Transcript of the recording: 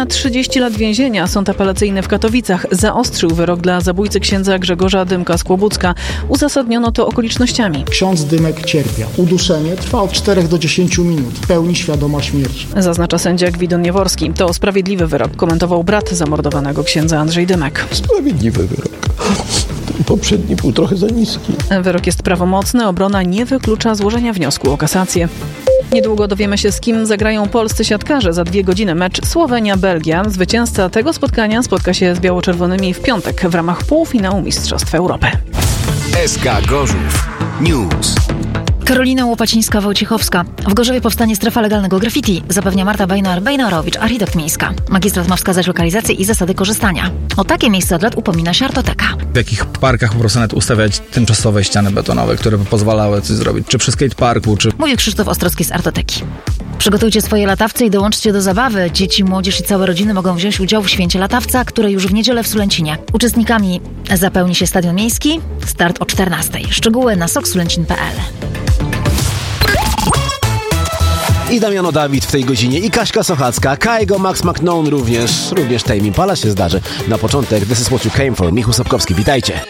na 30 lat więzienia. Sąd apelacyjny w Katowicach zaostrzył wyrok dla zabójcy księdza Grzegorza Dymka z Kłobucka. Uzasadniono to okolicznościami. Ksiądz Dymek cierpiał. Uduszenie trwa od 4 do 10 minut. W pełni świadoma śmierci. Zaznacza sędzia Gwidon Nieworski. To sprawiedliwy wyrok, komentował brat zamordowanego księdza Andrzej Dymek. Sprawiedliwy wyrok. Ten poprzedni był trochę za niski. Wyrok jest prawomocny. Obrona nie wyklucza złożenia wniosku o kasację. Niedługo dowiemy się, z kim zagrają polscy siatkarze. Za 2 godziny mecz Słowenia-Belgia. Zwycięzca tego spotkania spotka się z biało-czerwonymi w piątek w ramach półfinału Mistrzostw Europy. SK Gorzów News. Karolina Łopacińska-Wojciechowska. W Gorzowie powstanie strefa legalnego graffiti, zapewnia Marta Bejnar-Bejnarowicz, architekt miejska. Magistrat ma wskazać lokalizację i zasady korzystania. O takie miejsce od lat upomina się Artoteka. W jakich parkach po prostu nawet ustawiać tymczasowe ściany betonowe, które by pozwalały coś zrobić. Czy przy skateparku, czy... Mówi Krzysztof Ostrowski z Artoteki. Przygotujcie swoje latawce i dołączcie do zabawy. Dzieci, młodzież i całe rodziny mogą wziąć udział w święcie latawca, które już w niedzielę w Sulęcinie. Uczestnikami zapełni się stadion miejski. Start o 14:00. Szczegóły na soksulęcin.pl. I Damiano Dawid w tej godzinie, i Kaśka Sochacka, Kaigo, Max McKnown również Tame Impala się zdarzy. Na początek This is what you came for, Michał Sapkowski, witajcie.